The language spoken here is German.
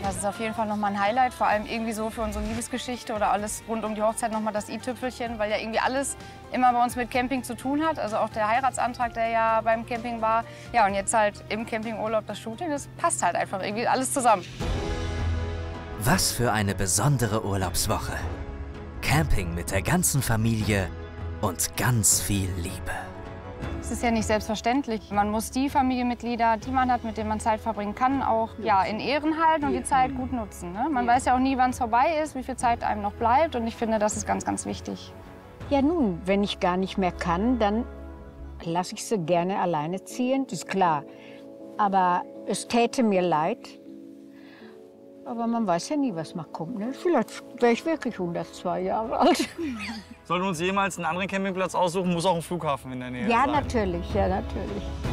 Das ist auf jeden Fall nochmal ein Highlight, vor allem irgendwie so für unsere Liebesgeschichte oder alles rund um die Hochzeit nochmal das i-Tüpfelchen, weil ja irgendwie alles immer bei uns mit Camping zu tun hat. Also auch der Heiratsantrag, der ja beim Camping war. Ja, und jetzt halt im Campingurlaub das Shooting, das passt halt einfach irgendwie alles zusammen. Was für eine besondere Urlaubswoche. Camping mit der ganzen Familie und ganz viel Liebe. Es ist ja nicht selbstverständlich. Man muss die Familienmitglieder, die man hat, mit denen man Zeit verbringen kann, auch ja, in Ehren halten und die Zeit gut nutzen. Ne? Man weiß ja auch nie, wann es vorbei ist, wie viel Zeit einem noch bleibt. Und ich finde, das ist ganz, ganz wichtig. Ja nun, wenn ich gar nicht mehr kann, dann lasse ich sie gerne alleine ziehen, das ist klar. Aber es täte mir leid. Aber man weiß ja nie, was noch kommt. Ne? Vielleicht wäre ich wirklich 102 Jahre alt. Sollten wir uns jemals einen anderen Campingplatz aussuchen, muss auch ein Flughafen in der Nähe sein. Ja, natürlich, ja, natürlich.